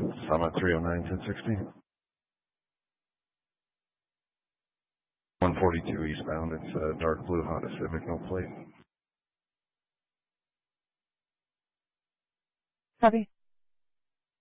Summit 309-1060. 142 eastbound. It's a dark blue Honda Civic, no plate. Copy.